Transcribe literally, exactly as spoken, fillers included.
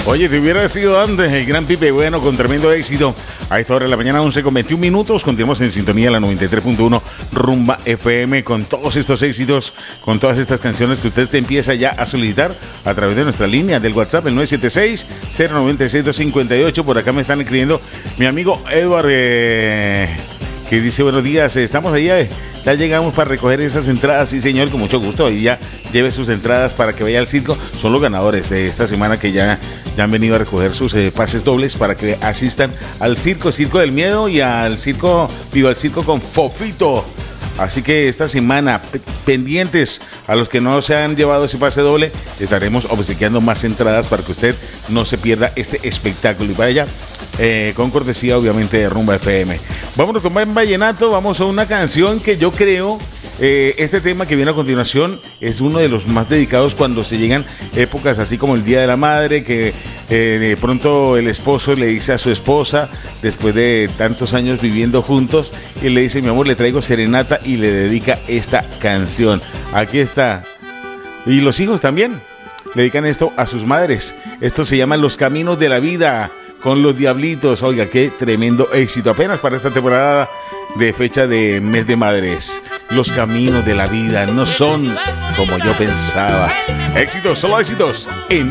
Oye, te hubiera sido antes el gran Pipe Bueno con tremendo éxito. A esta hora de la mañana, once con veintiún minutos. Continuamos en sintonía la noventa y tres punto uno Rumba F M con todos estos éxitos, con todas estas canciones que usted te empieza ya a solicitar a través de nuestra línea del WhatsApp, el nueve siete seis, cero nueve seis, dos cinco ocho. Por acá me están escribiendo mi amigo Edward, eh, que dice: buenos días, estamos allá. Eh. Ya llegamos para recoger esas entradas, sí señor, con mucho gusto. Y ya lleve sus entradas para que vaya al circo. Son los ganadores de esta semana que ya, ya han venido a recoger sus eh, pases dobles para que asistan al circo, Circo del Miedo, y al circo, Viva el Circo con Fofito. Así que esta semana, p- pendientes a los que no se han llevado ese pase doble, estaremos obsequiando más entradas para que usted no se pierda este espectáculo. Y vaya, eh, con cortesía obviamente de Rumba F M. Vámonos con más vallenato, vamos a una canción que yo creo, eh, este tema que viene a continuación es uno de los más dedicados cuando se llegan épocas así como el Día de la Madre, que eh, de pronto el esposo le dice a su esposa, después de tantos años viviendo juntos, y le dice: mi amor, le traigo serenata, y le dedica esta canción. Aquí está. Y los hijos también le dedican esto a sus madres. Esto se llama Los Caminos de la Vida con Los Diablitos. Oiga, qué tremendo éxito apenas para esta temporada de fecha de mes de madres. Los caminos de la vida no son como yo pensaba. Éxitos, solo éxitos en